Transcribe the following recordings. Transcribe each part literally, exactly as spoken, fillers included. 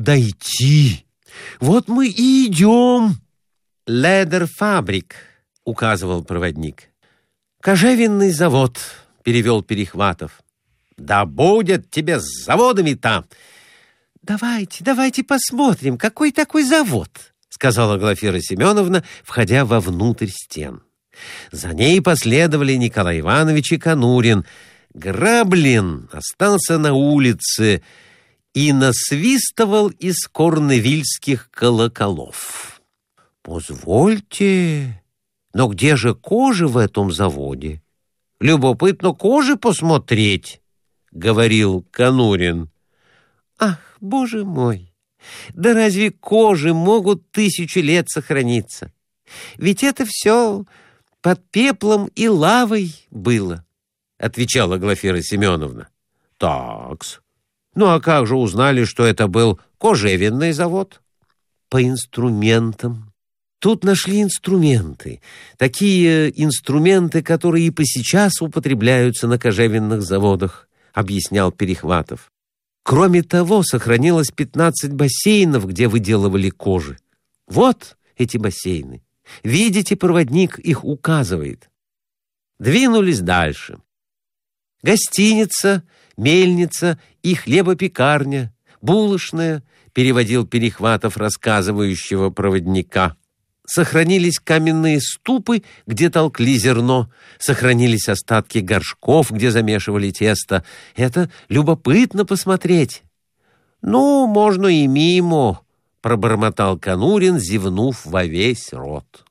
дойти. Вот мы и идем. Ледерфабрик, указывал проводник. Кожевенный завод, перевел Перехватов. Да будет тебе с заводами-то. Давайте, давайте посмотрим, какой такой завод, сказала Глафира Семеновна, входя вовнутрь стен. За ней последовали Николай Иванович и Конурин. Граблин остался на улице и насвистывал из корневильских колоколов. «Позвольте, но где же кожа в этом заводе? Любопытно кожи посмотреть», — говорил Конурин. «Ах, боже мой, да разве кожи могут тысячу лет сохраниться? Ведь это все под пеплом и лавой было», — отвечала Глафира Семеновна. «Такс. Ну а как же узнали, что это был кожевенный завод?» «По инструментам. Тут нашли инструменты. Такие инструменты, которые и по сейчас употребляются на кожевенных заводах», — объяснял Перехватов. «Кроме того, сохранилось пятнадцать бассейнов, где выделывали кожи. Вот эти бассейны. Видите, проводник их указывает». Двинулись дальше. «Гостиница, мельница и хлебопекарня, булочная», переводил Перехватов рассказывающего проводника. Сохранились каменные ступы, где толкли зерно, сохранились остатки горшков, где замешивали тесто. Это любопытно посмотреть. «Ну, можно и мимо», — пробормотал Конурин, зевнув во весь рот.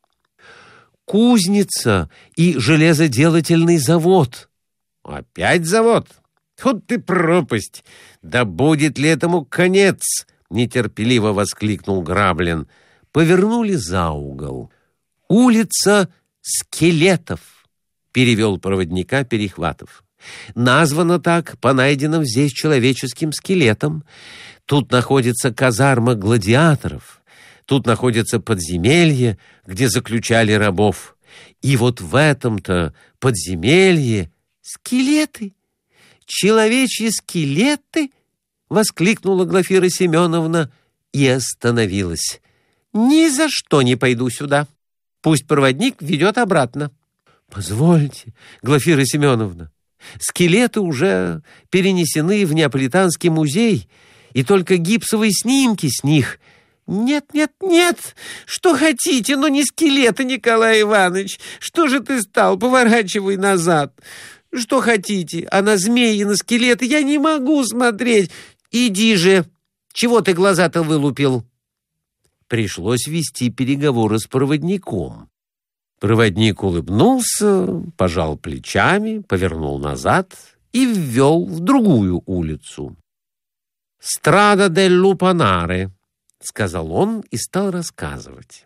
«Кузница и железоделательный завод». «Опять завод? Вот ты пропасть! Да будет ли этому конец?» — нетерпеливо воскликнул Граблин. Повернули за угол. «Улица Скелетов», — перевел проводника Перехватов. «Названо так по найденным здесь человеческим скелетам. Тут находится казарма гладиаторов. Тут находится подземелье, где заключали рабов. И вот в этом-то подземелье скелеты, человечьи скелеты!» — воскликнула Глафира Семеновна и остановилась. «Ни за что не пойду сюда. Пусть проводник ведет обратно». «Позвольте, Глафира Семеновна, скелеты уже перенесены в Неаполитанский музей, и только гипсовые снимки с них». «Нет, нет, нет! Что хотите, но не скелеты, Николай Иванович! Что же ты стал? Поворачивай назад! Что хотите, а на змеи и на скелеты я не могу смотреть! Иди же! Чего ты глаза-то вылупил?» Пришлось вести переговоры с проводником. Проводник улыбнулся, пожал плечами, повернул назад и ввел в другую улицу. «Страда дель Лупанаре», — сказал он и стал рассказывать.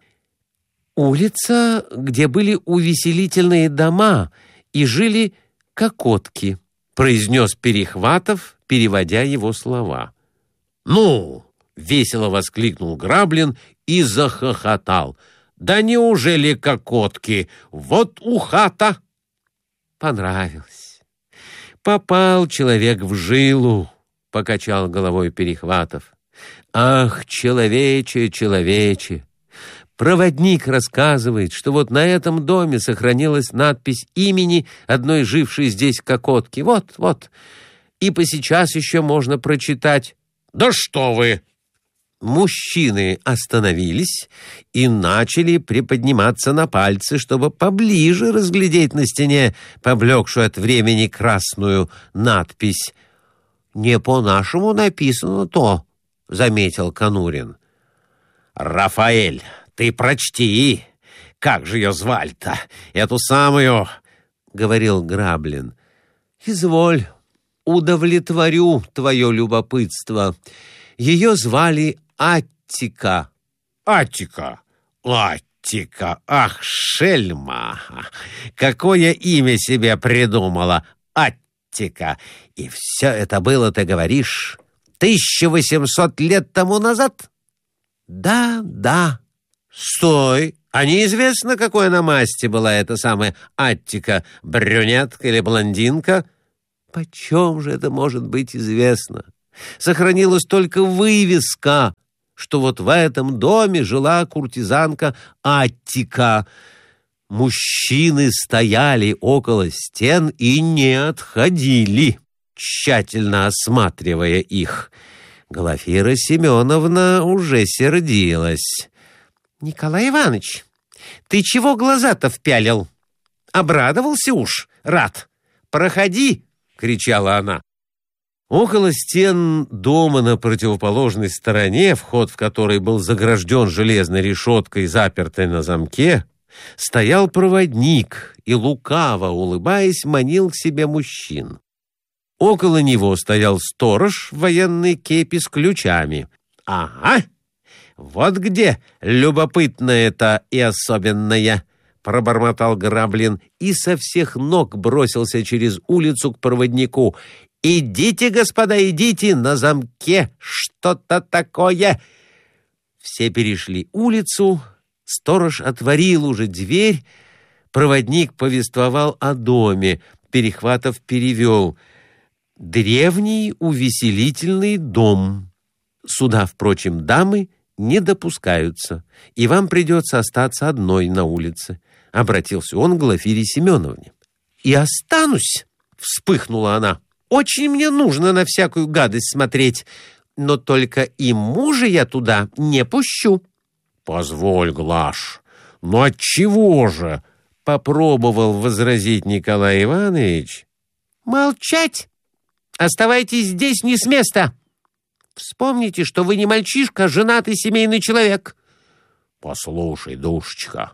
«Улица, где были увеселительные дома и жили кокотки», — произнес Перехватов, переводя его слова. «Ну!» — весело воскликнул Граблин и захохотал. «Да неужели кокотки? Вот ухата!» Понравилось. «Попал человек в жилу», — покачал головой Перехватов. «Ах, человече, человече! Проводник рассказывает, что вот на этом доме сохранилась надпись имени одной жившей здесь кокотки. Вот, вот. И посейчас еще можно прочитать». «Да что вы!» Мужчины остановились и начали приподниматься на пальцы, чтобы поближе разглядеть на стене поблекшую от времени красную надпись. «Не по-нашему написано то», — заметил Конурин. «Рафаэль, ты прочти! Как же ее звали-то? Эту самую...» — говорил Граблин. «Изволь, удовлетворю твое любопытство. Ее звали Аттика». «Аттика? Аттика! Ах, шельма! Какое имя себе придумала! Аттика! И все это было, ты говоришь, тысяча восемьсот лет тому назад?» «Да, да». «Стой! А неизвестно, какой она масти была эта самая Аттика, брюнетка или блондинка?» «Почем же это может быть известно? Сохранилась только вывеска, что вот в этом доме жила куртизанка Аттика. Мужчины стояли около стен и не отходили, тщательно осматривая их. Глафира Семеновна уже сердилась. — Николай Иванович, ты чего глаза-то впялил? Обрадовался уж, рад. Проходи, — кричала она. Около стен дома на противоположной стороне, вход в который был загражден железной решеткой, запертой на замке, стоял проводник и, лукаво улыбаясь, манил к себе мужчин. Около него стоял сторож в военной кепи с ключами. — Ага, вот где любопытное-то и особенное! — пробормотал Граблин и со всех ног бросился через улицу к проводнику. — Идите, господа, идите, на замке что-то такое! Все перешли улицу, сторож отворил уже дверь, проводник повествовал о доме, Перехватов перевел: «Древний увеселительный дом. Сюда, впрочем, дамы не допускаются, и вам придется остаться одной на улице», — обратился он к Глафире Семеновне. «И останусь», — вспыхнула она. «Очень мне нужно на всякую гадость смотреть, но только и мужа я туда не пущу». «Позволь, Глаш, ну отчего же?» — попробовал возразить Николай Иванович. «Молчать! Оставайтесь здесь не с места! Вспомните, что вы не мальчишка, а женатый семейный человек». «Послушай, душечка,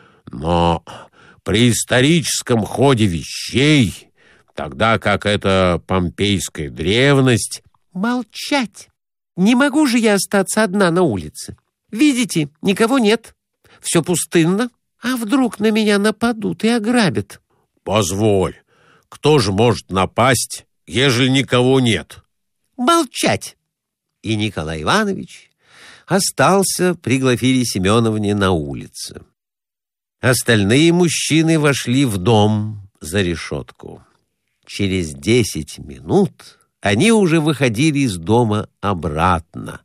но при историческом ходе вещей, тогда как это помпейская древность...» «Молчать! Не могу же я остаться одна на улице. Видите, никого нет, все пустынно, а вдруг на меня нападут и ограбят?» «Позволь, кто же может напасть, ежели никого нет?» «Молчать!» И Николай Иванович остался при Глафире Семеновне на улице. Остальные мужчины вошли в дом за решетку. Через десять минут они уже выходили из дома обратно.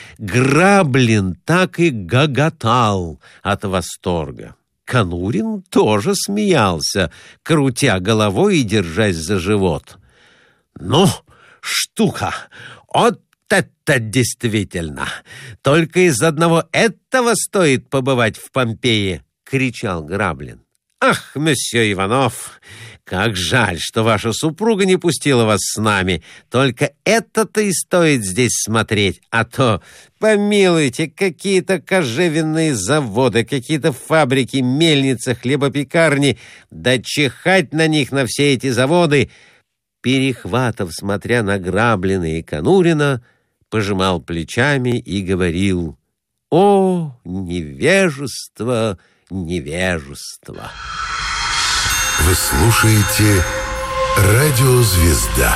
Граблин так и гоготал от восторга. Конурин тоже смеялся, крутя головой и держась за живот. «Ну, штука! Вот это действительно! Только из одного этого стоит побывать в Помпее!» — кричал Граблин. «Ах, месье Иванов, как жаль, что ваша супруга не пустила вас с нами. Только это-то и стоит здесь смотреть. А то, помилуйте, какие-то кожевенные заводы, какие-то фабрики, мельницы, хлебопекарни. Да чихать на них, на все эти заводы!» Перехватов, смотря на Граблина и Конурина, пожимал плечами и говорил: «О, невежество, невежество!» Вы слушаете «Радио Звезда».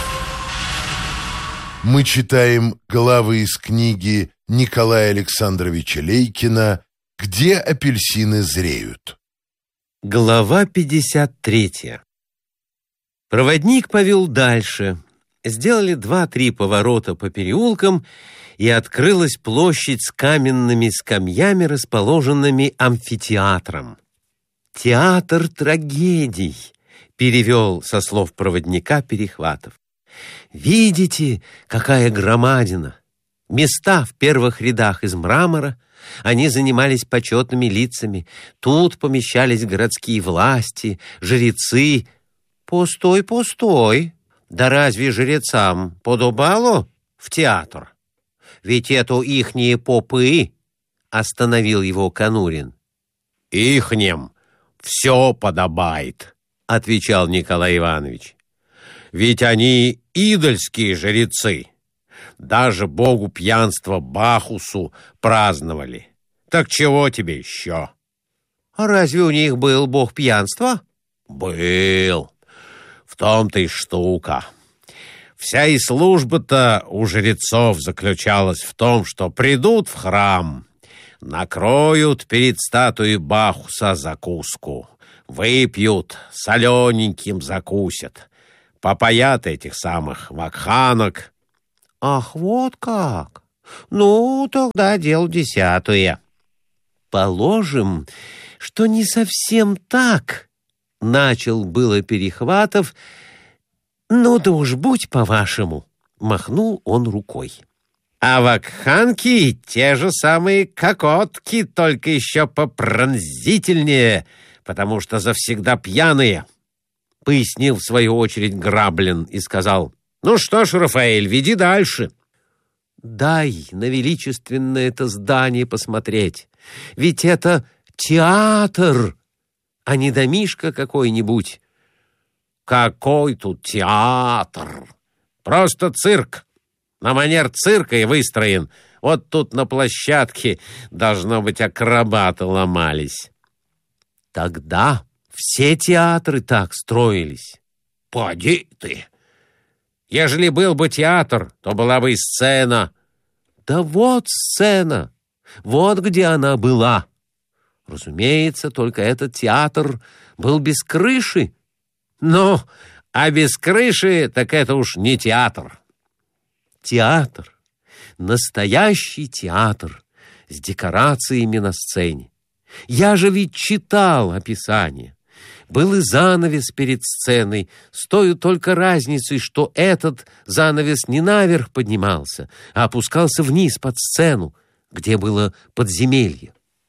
Мы читаем главы из книги Николая Александровича Лейкина «Где апельсины зреют». Глава пятьдесят третья. Проводник повел дальше. Сделали два-три поворота по переулкам, и открылась площадь с каменными скамьями, расположенными амфитеатром. «Театр трагедий», — перевел со слов проводника Перехватов. «Видите, какая громадина! Места в первых рядах из мрамора, они занимались почетными лицами. Тут помещались городские власти, жрецы». «Постой, постой! Да разве жрецам подобало в театр? Ведь это ихние попы!» — остановил его Конурин. «Ихнем все подобает», — отвечал Николай Иванович. «Ведь они идольские жрецы. Даже богу пьянства Бахусу праздновали. Так чего тебе еще?» «А разве у них был бог пьянства?» «Был. В том-то и штука. Вся и служба-то у жрецов заключалась в том, что придут в храм, накроют перед статуей Бахуса закуску, выпьют, солененьким закусят, попоят этих самых вакханок, Ах, вот как! Ну, тогда дело десятое. Положим, что не совсем так, начал было Перехватов. Ну да уж будь по-вашему, махнул он рукой. А вакханки те же самые кокотки, только еще попронзительнее, потому что завсегда пьяные, пояснил в свою очередь Граблин и сказал: ну что ж, Рафаэль, веди дальше. Дай на величественное это здание посмотреть, ведь это театр, а не домишко какой-нибудь. Какой тут театр? Просто цирк. На манер цирка и выстроен. Вот тут на площадке, должно быть, акробаты ломались. Тогда все театры так строились. Поди ты! Ежели был бы театр, то была бы и сцена. Да вот сцена, вот где она была. Разумеется, только этот театр был без крыши. Ну, а без крыши, так это уж не театр. Театр, настоящий театр с декорациями на сцене. Я же ведь читал описание. Был и занавес перед сценой, с той только разницей, что этот занавес не наверх поднимался, а опускался вниз под сцену, где было подземелье.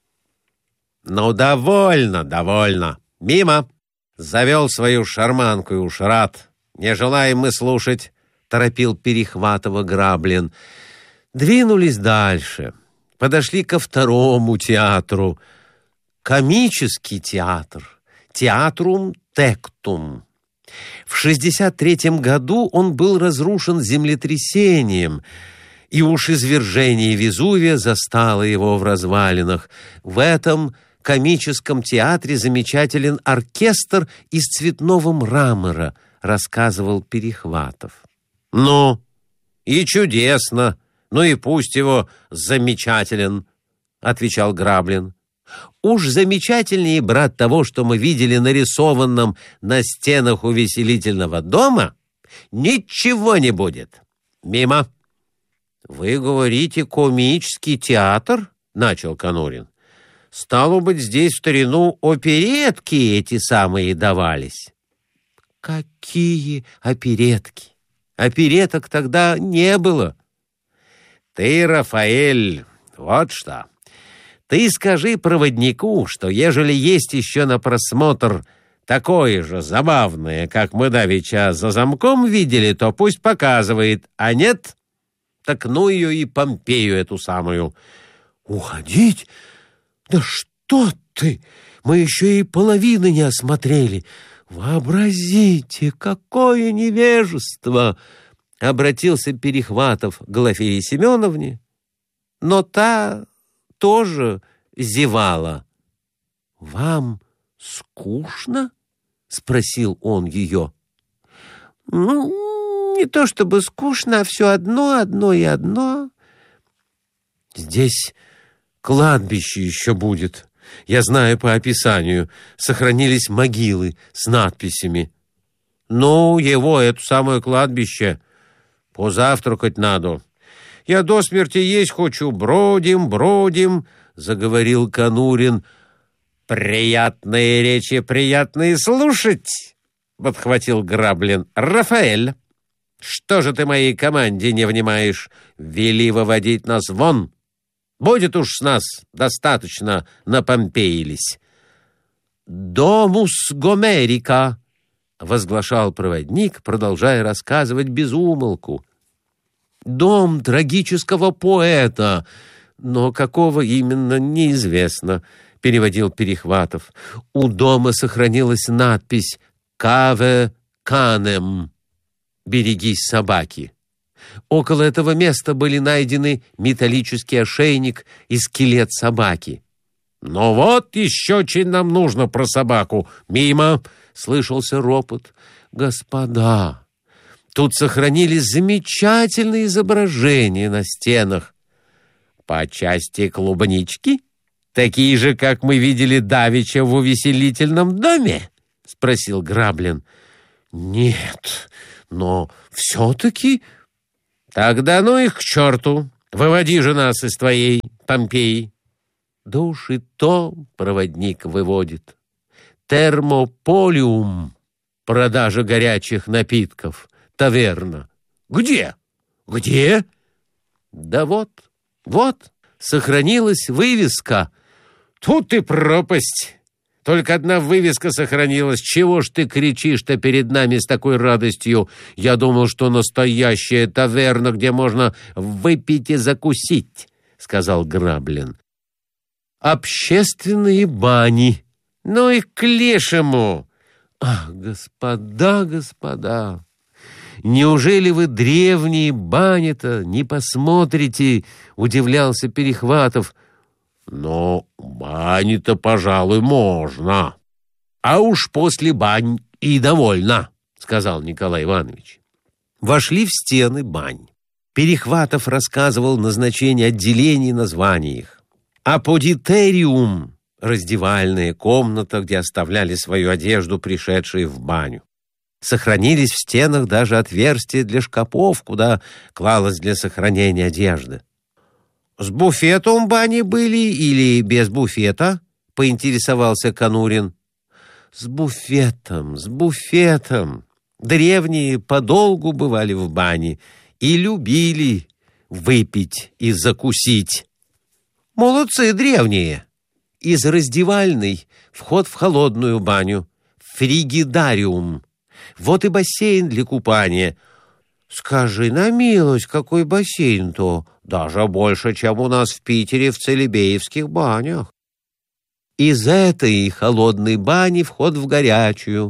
Ну, довольно, довольно. Мимо. Завел свою шарманку и уж рад. Не желаем мы слушать, торопил Перехватова Граблин. Двинулись дальше. Подошли ко второму театру. Комический театр. Театрум тектум. В шестьдесят третьем году он был разрушен землетрясением, и уж извержение Везувия застало его в развалинах. В этом комическом театре замечателен оркестр из цветного мрамора, рассказывал Перехватов. Ну, и чудесно, ну и пусть его замечателен, отвечал Граблин. Уж замечательнее, брат, того, что мы видели нарисованным на стенах увеселительного дома, ничего не будет. Мимо. Вы говорите, комический театр? Начал Конурин. Стало быть, здесь в старину оперетки эти самые давались. Какие оперетки? Опереток тогда не было. Ты, Рафаэль, вот что. Ты скажи проводнику, что ежели есть еще на просмотр такое же забавное, как мы давеча за замком видели, то пусть показывает, а нет, так ну ее и Помпею эту самую. Уходить? Да что ты! Мы еще и половины не осмотрели. Вообразите, какое невежество! Обратился Перехватов к Глафире Семеновне, но та тоже зевала. «Вам скучно?» — спросил он ее. «Ну, не то чтобы скучно, а все одно, одно и одно. Здесь кладбище еще будет. Я знаю по описанию. Сохранились могилы с надписями. Ну, его, это самое кладбище, позавтракать надо. Я до смерти есть хочу. Бродим, бродим, — заговорил Конурин. Приятные речи, приятные слушать, — подхватил Граблин. Рафаэль, что же ты моей команде не внимаешь? Вели выводить нас вон. Будет уж с нас достаточно напомпеились. Домус Гомерика, — возглашал проводник, продолжая рассказывать без умолку. Дом трагического поэта, но какого именно, неизвестно, — переводил Перехватов. У дома сохранилась надпись «Каве канем» — «Берегись собаки». Около этого места были найдены металлический ошейник и скелет собаки. «Ну вот еще чем нам нужно про собаку. Мимо!» — слышался ропот. «Господа, тут сохранились замечательные изображения на стенах. По части клубнички? Такие же, как мы видели давеча в увеселительном доме?» — спросил Граблин. «Нет, но все-таки Тогда ну их к черту. Выводи же нас из твоей Помпеи. Да уж и то проводник выводит. Термополиум. Продажа горячих напитков. Таверна. Где? Где? Да вот, вот, сохранилась вывеска. Тут и пропасть. Только одна вывеска сохранилась. Чего ж ты кричишь-то перед нами с такой радостью? Я думал, что настоящая таверна, где можно выпить и закусить, — сказал Граблин. Общественные бани. Ну и к лешему. Ах, господа, господа, неужели вы древние бани-то не посмотрите? Удивлялся Перехватов. Но бани-то, пожалуй, можно. А уж после бань и довольно, сказал Николай Иванович. Вошли в стены бань. Перехватов рассказывал назначение отделений и названий их. Аподитериум — раздевальная комната, где оставляли свою одежду пришедшие в баню. Сохранились в стенах даже отверстия для шкапов, куда клалось для сохранения одежды. «С буфетом бани были или без буфета?» — поинтересовался Конурин. «С буфетом, с буфетом. Древние подолгу бывали в бане и любили выпить и закусить». «Молодцы древние!» Из раздевальной вход в холодную баню. Фригидариум. Вот и бассейн для купания. «Скажи на милость, какой бассейн-то? Даже больше, чем у нас в Питере в Целебеевских банях». Из этой холодной бани вход в горячую.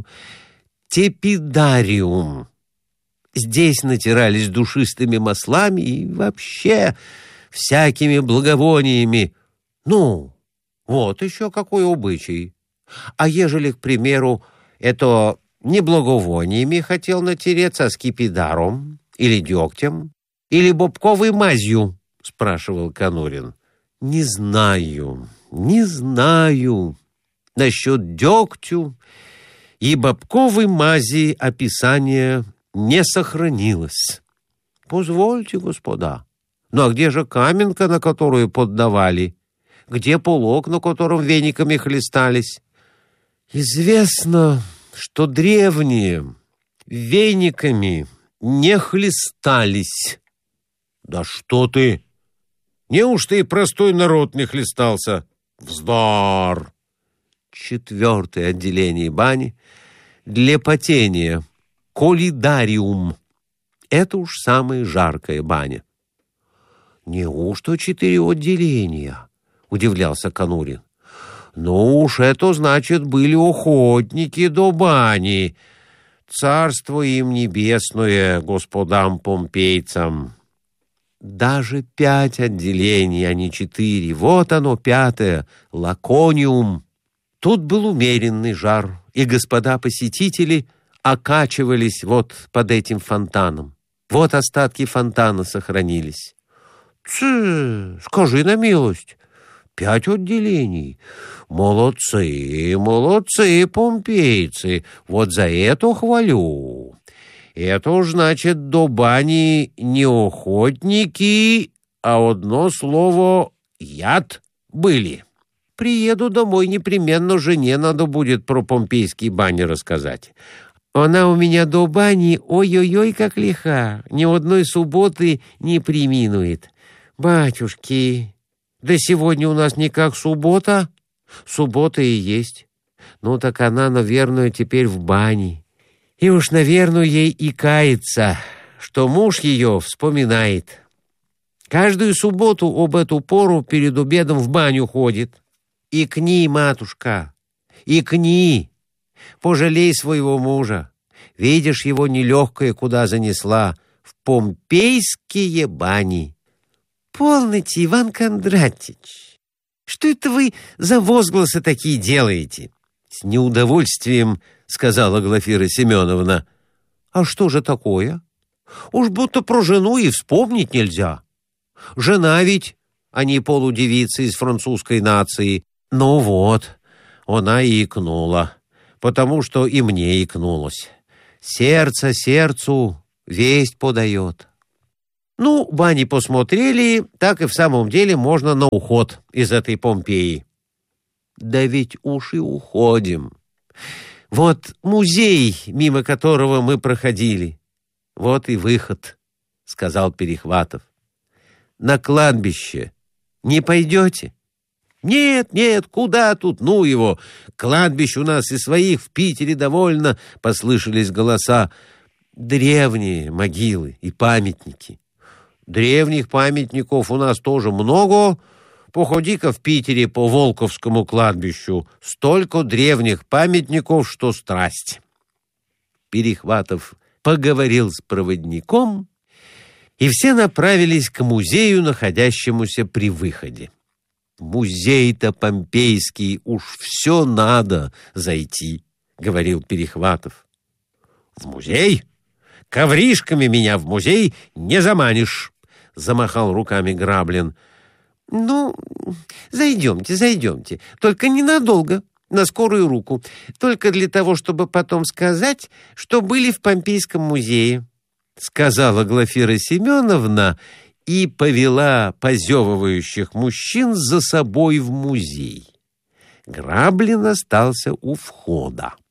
Тепидариум. Здесь натирались душистыми маслами и вообще всякими благовониями. Ну, вот еще какой обычай. А ежели, к примеру, это не благовониями хотел натереться, а скипидаром или дегтем, или бобковой мазью, спрашивал Конурин. Не знаю, не знаю. Насчет дегтю и бобковой мази описание не сохранилось. Позвольте, господа. Ну а где же каменка, на которую поддавали? Где полог, на котором вениками хлестались? Известно, что древние вениками не хлестались. Да что ты! Неужто и простой народ не хлестался? Вздор! Четвертое отделение бани для потения. Колидариум. Это уж самая жаркая баня. Неужто четыре отделения? Удивлялся Конурин. Ну уж это значит были охотники до бани. Царство им небесное, господам помпейцам. Даже пять отделений, а не четыре. Вот оно, пятое, лакониум. Тут был умеренный жар, и господа посетители окачивались вот под этим фонтаном. Вот остатки фонтана сохранились. Цы, скажи на милость. Пять отделений. Молодцы, молодцы, помпейцы. Вот за это хвалю. Это уж значит до бани не охотники, а одно слово яд были. Приеду домой, непременно жене надо будет про помпейские бани рассказать. Она у меня до бани ой-ой-ой как лиха, ни одной субботы не приминует. Батюшки, да сегодня у нас не как суббота, суббота и есть. Ну так она, наверное, теперь в бане. И уж, наверное, ей и кается, что муж ее вспоминает. Каждую субботу об эту пору перед обедом в баню ходит. Икни, матушка, икни, пожалей своего мужа. Видишь, его нелегкое куда занесла, в помпейские бани. Полноте, Иван Кондратич, что это вы за возгласы такие делаете? С неудовольствием сказала Глафира Семеновна. А что же такое? Уж будто про жену и вспомнить нельзя. Жена ведь, а не полудевица из французской нации. Ну вот, она и икнула, потому что и мне икнулось. Сердце сердцу весть подает. Ну, бани посмотрели, так и в самом деле можно на уход из этой Помпеи. Да ведь уж и уходим. Вот музей, мимо которого мы проходили. Вот и выход, — сказал Перехватов. На кладбище не пойдете? Нет, нет, куда тут, ну его, кладбищ у нас и своих в Питере довольно, — послышались голоса. Древние могилы и памятники. Древних памятников у нас тоже много. Походи-ка в Питере по Волковскому кладбищу. Столько древних памятников, что страсть. Перехватов поговорил с проводником, и все направились к музею, находящемуся при выходе. Музей-то помпейский, уж все надо зайти, — говорил Перехватов. В музей? Ковришками меня в музей не заманишь, — замахал руками Граблин. Ну, зайдемте, зайдемте, только ненадолго, на скорую руку, только для того, чтобы потом сказать, что были в Помпейском музее, — сказала Глафира Семеновна и повела позевывающих мужчин за собой в музей. Граблин остался у входа.